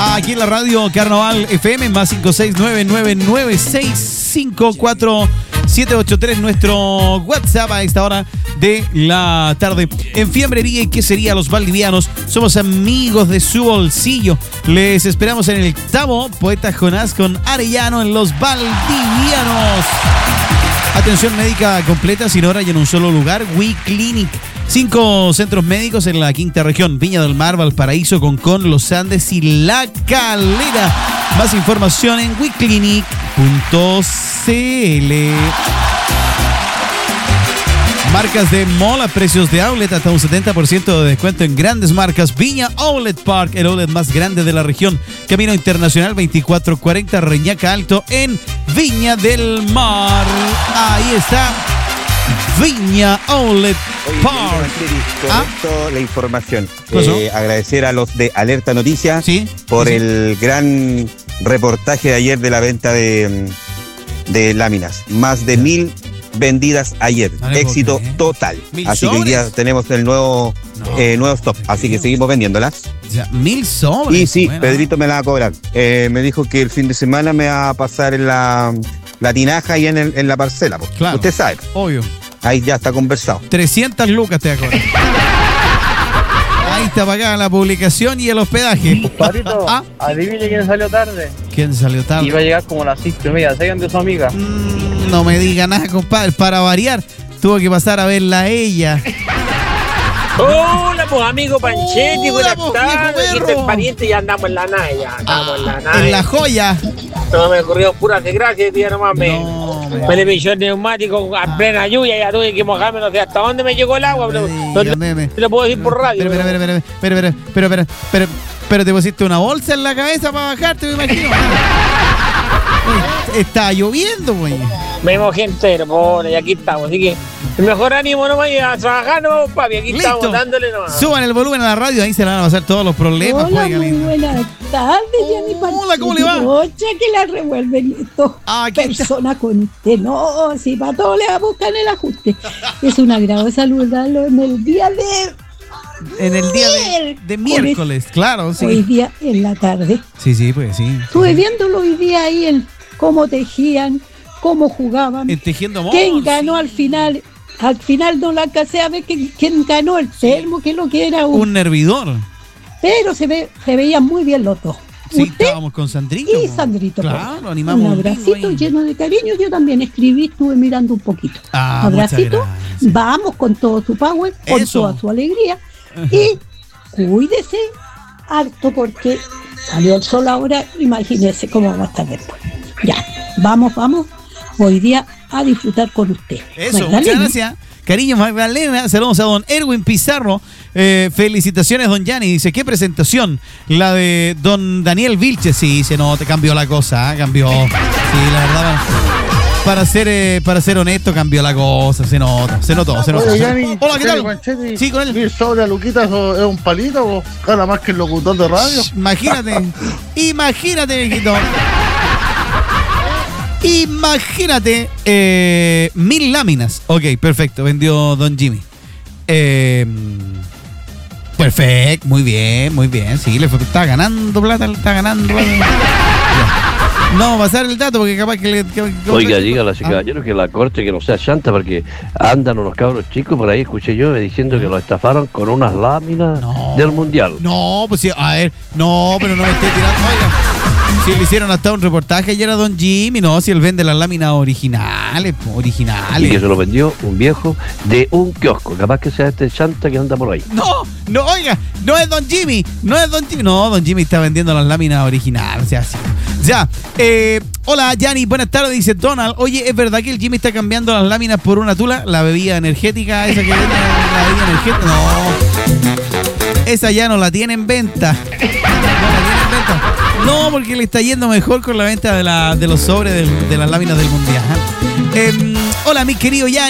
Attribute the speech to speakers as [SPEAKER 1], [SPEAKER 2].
[SPEAKER 1] Aquí en la radio Carnaval FM, más 569-996-54783, nuestro WhatsApp a esta hora de la tarde. En Fiambrería y Quesería Los Valdivianos, somos amigos de su bolsillo. Les esperamos en el Tabo Poeta Jonás con Arellano en Los Valdivianos. Atención médica completa, sin hora y en un solo lugar, WeClinic. 5 centros médicos en la quinta región: Viña del Mar, Valparaíso, Concón, Los Andes y La Calera. Más información en weclinic.cl. Marcas de mall a precios de outlet, hasta un 70% de descuento en grandes marcas. Viña Outlet Park, el outlet más grande de la región. Camino Internacional 2440, Reñaca Alto, en Viña del Mar. Ahí está Viña Outlet Park.
[SPEAKER 2] Correcto, la información.
[SPEAKER 1] ¿Qué
[SPEAKER 2] agradecer a los de Alerta Noticias,
[SPEAKER 1] ¿sí?
[SPEAKER 2] por el gran reportaje de ayer de la venta de láminas. Más de 1000 vendidas ayer. Éxito total. Así que hoy día tenemos el nuevo stock. Así que seguimos vendiéndolas.
[SPEAKER 1] Ya, 1000 sobres.
[SPEAKER 2] Y sí,
[SPEAKER 1] bueno.
[SPEAKER 2] Pedrito me la va a cobrar. Me dijo que el fin de semana me va a pasar en la tinaja y en la parcela.
[SPEAKER 1] Claro.
[SPEAKER 2] Usted sabe.
[SPEAKER 1] Obvio.
[SPEAKER 2] Ahí ya está conversado.
[SPEAKER 1] 300 lucas te va a cobrar. Ahí está pagada la publicación y el hospedaje.
[SPEAKER 3] Compadrito, adivine quién salió tarde.
[SPEAKER 1] ¿Quién salió tarde?
[SPEAKER 3] Iba a llegar como a las 5:30. ¿Saben de su amiga?
[SPEAKER 1] No me diga nada, compadre. Para variar, tuvo que pasar a verla a ella.
[SPEAKER 4] Hola, pues amigo Panchetti, buenas
[SPEAKER 1] pues,
[SPEAKER 4] tardes.
[SPEAKER 1] viejo
[SPEAKER 4] Aquí
[SPEAKER 1] perro.
[SPEAKER 4] pariente, ya andamos en la naya.
[SPEAKER 1] En la joya.
[SPEAKER 4] No me ocurrió puras desgracias, tío, nomás
[SPEAKER 1] No,
[SPEAKER 4] me le pinchó el neumático a plena lluvia, ya tuve que mojarme, no sé hasta dónde me llegó el agua, pero no te lo puedo decir por radio.
[SPEAKER 1] Pero te pusiste una bolsa en la cabeza para bajarte, me imagino. Está lloviendo, güey.
[SPEAKER 4] Me mojé entero, pobre, y aquí estamos, así que el mejor ánimo nomás y a trabajar, no, papi, aquí
[SPEAKER 1] Listo.
[SPEAKER 4] estamos dándole nomás.
[SPEAKER 1] Suban el volumen a la radio, ahí se le van a pasar todos los problemas.
[SPEAKER 5] Hola,
[SPEAKER 1] oiga,
[SPEAKER 5] muy
[SPEAKER 1] lindo.
[SPEAKER 5] buenas tardes, Jenny Panchetti.
[SPEAKER 1] Hola, ¿cómo le va?
[SPEAKER 5] Ocha, que la revuelven esto.
[SPEAKER 1] Aquí está.
[SPEAKER 5] Persona con usted. No, si para todo le va a buscar el ajuste. Es un agrado saludarlo en el día de...
[SPEAKER 1] En el día de miércoles, claro, sí.
[SPEAKER 5] Hoy día en la tarde.
[SPEAKER 1] Sí, pues sí.
[SPEAKER 5] Estuve viéndolo hoy día ahí en cómo tejían, cómo jugaban.
[SPEAKER 1] El tejiendo amor.
[SPEAKER 5] ¿Quién ganó al final? Al final no la alcancé a ver quién ganó el termo, que lo que era
[SPEAKER 1] Un nervidor.
[SPEAKER 5] Pero se veían muy bien los dos.
[SPEAKER 1] Sí,
[SPEAKER 5] Usted
[SPEAKER 1] estábamos con Sandrito.
[SPEAKER 5] y Sandrito.
[SPEAKER 1] Claro, animamos.
[SPEAKER 5] Un abracito
[SPEAKER 1] ahí.
[SPEAKER 5] lleno de cariño. Yo también escribí, estuve mirando un poquito. Abracito.
[SPEAKER 1] Muchas gracias.
[SPEAKER 5] Vamos con todo su power, con
[SPEAKER 1] Eso.
[SPEAKER 5] toda su alegría. Y cuídese harto porque salió el sol ahora. Imagínese cómo va a estar después. Ya, vamos. Hoy día a disfrutar con usted.
[SPEAKER 1] Eso,
[SPEAKER 5] Magdalena.
[SPEAKER 1] muchas gracias. Cariño, Magdalena. Saludos a don Erwin Pizarro. Felicitaciones, don Yanni. Dice, ¿qué presentación? La de don Daniel Vilches. Sí, se nota, cambió la cosa, cambió. Sí, la verdad, para ser honesto, cambió la cosa. Se notó.
[SPEAKER 6] Oye, Yanni,
[SPEAKER 1] Hola, ¿qué tal?
[SPEAKER 6] Panchetti,
[SPEAKER 1] Sí, con él.
[SPEAKER 6] ¿ir sobre a Luquita es un palito o gana más que el locutor de radio?
[SPEAKER 1] Imagínate, viejito. Imagínate, 1000 láminas. Ok, perfecto, vendió don Jimmy. Perfecto, muy bien. Sí, está ganando plata. No, pasar el dato porque capaz que
[SPEAKER 7] Oiga, dígale a ese caballero que la corte, que no sea chanta, porque andan unos cabros chicos por ahí, escuché yo, diciendo que lo estafaron con unas láminas del mundial.
[SPEAKER 1] No, pues sí, a ver, no, pero no me esté tirando, oiga. Si le hicieron hasta un reportaje ayer a don Jimmy, no, si él vende las láminas originales.
[SPEAKER 7] Y que se lo vendió un viejo de un kiosco, capaz que sea este chanta que anda por ahí.
[SPEAKER 1] No, oiga, no es don Jimmy. No, don Jimmy está vendiendo las láminas originales, o sea, sí. Ya, hola, Yanni, buenas tardes, dice Donald. Oye, ¿es verdad que el Jimmy está cambiando las láminas por una tula? La bebida energética, esa que vende la bebida energética. No, esa ya no la tiene en venta. No, porque le está yendo mejor con la venta de los sobres de las láminas del mundial. Hola, mi querido Yanni.